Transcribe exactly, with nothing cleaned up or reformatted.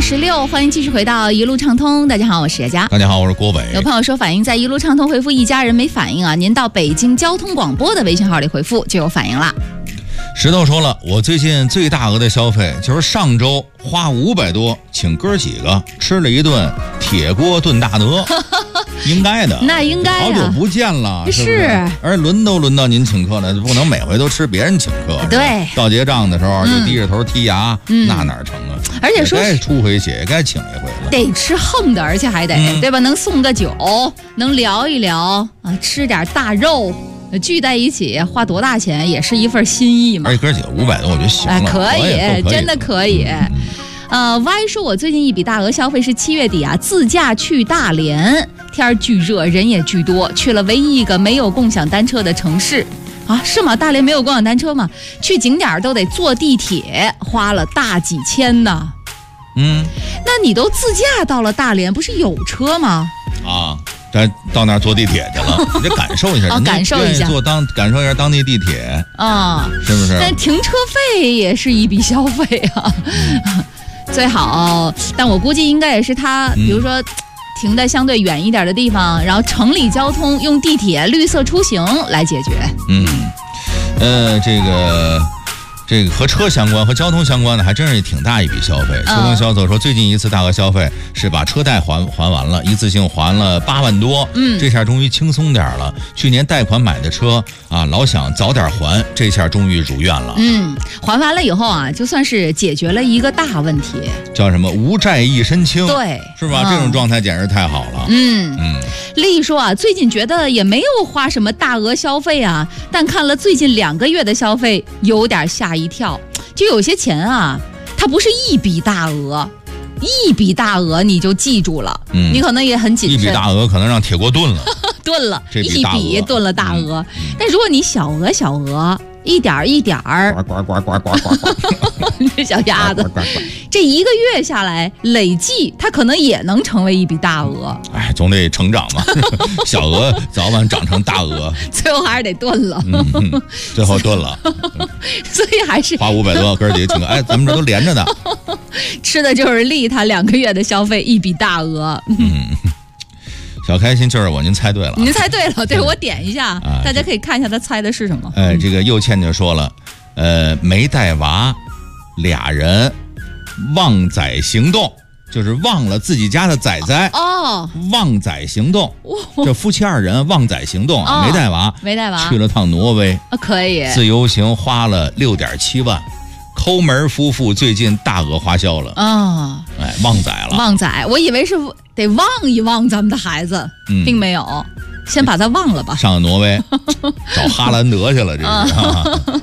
十六，欢迎继续回到一路畅通。大家好，我是叶佳。 大家好，我是郭伟。 有朋友说反映在一路畅通回复一家人没反应啊，您到北京交通广播的微信号里回复就有反应了。 石头说了，我最近最大额的消费就是上周花五百多请哥几个吃了一顿铁锅炖大鹅，应该的， 那应该、啊、 好久不见了，是不是？ 是而轮都轮到您请客了，不能每回都吃别人请客。 对， 到结账的时候就低着头剔牙，嗯、那哪成啊？ 而且说该出回血，该请一回了。 得吃横的，而且还得、嗯、对吧？能送个酒，能聊一聊啊，吃点大肉。聚在一起花多大钱也是一份心意嘛。 而且哥几个五百多我觉得行了、 哎、可以， 可以真的可以、嗯、呃 Y 说我最近一笔大额消费是七月底啊，自驾去大连，天巨热，人也巨多，去了唯一一个没有共享单车的城市啊。是吗？大连没有共享单车吗？去景点都得坐地铁，花了大几千呢。 嗯， 那你都自驾到了大连，不是有车吗？ 啊，但到那儿坐地铁去了，你得感受一下， 哦，感受一下， 坐当感受一下当地地铁啊、 是不是？ 但停车费也是一笔消费啊，嗯、最好，但我估计应该也是他，比如说。嗯停在相对远一点的地方，然后城里交通用地铁绿色出行来解决。 嗯，呃，这个这个和车相关和交通相关的还真是挺大一笔消费。秋风小走说，最近一次大额消费是把车贷还还完了，一次性还了八万多。嗯，这下终于轻松点了。去年贷款买的车啊，老想早点还，这下终于如愿了。 嗯，还完了以后啊，就算是解决了一个大问题， 叫什么无债一身轻。 对， 是吧？ 嗯、 这种状态简直太好了。 嗯嗯， 丽说啊，最近觉得也没有花什么大额消费啊，但看了最近两个月的消费，有点吓一跳。就有些钱啊，它不是一笔大额，一笔大额你就记住了，嗯、你可能也很谨慎。 一笔大额可能让铁锅炖了， 炖了， 这笔大额一笔炖了大额。 嗯嗯、 但如果你小额小额，一点一点儿， 呱呱呱呱呱呱呱， 这小鸭子，呱呱呱呱这一个月下来累计，它可能也能成为一笔大额。 哎，总得成长嘛，小额早晚长成大额， 最后还是得炖了。 嗯嗯、最后炖了， 所以还是花五百多，哥儿几个请客，哎，咱们这都连着的， 吃的就是利他两个月的消费，一笔大额。 嗯。小开心就是我，您猜对了， 您猜对了，对我点一下，啊、大家可以看一下他猜的是什么。 哎，这个右倩就说了，呃，没带娃，俩人旺仔行动，就是忘了自己家的仔仔哦， 旺仔行动，这夫妻二人旺仔行动啊，哦、没带娃， 没带娃， 去了趟挪威， 啊，可以， 自由行花了六点七万。抠门夫妇最近大额花销了啊、哦！哎，旺仔了， 旺仔，我以为是得望一望咱们的孩子，嗯、并没有，先把他忘了吧。 上了挪威，找哈兰德去了，这是。